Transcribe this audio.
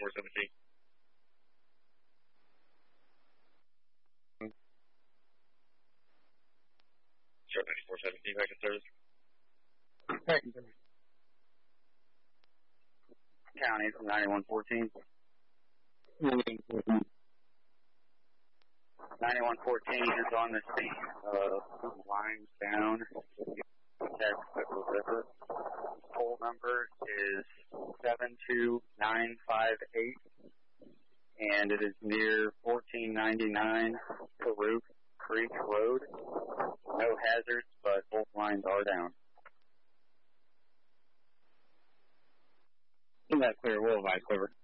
9417. Sharp 9417, back in service. Back in service. County from 9114. 9114. 9114 is on the scene. Lines down. River. Pole number is 72958, and it is near 1499 Farouk Creek Road. No hazards, but both lines are down. In that clear, we'll advise, Quiver.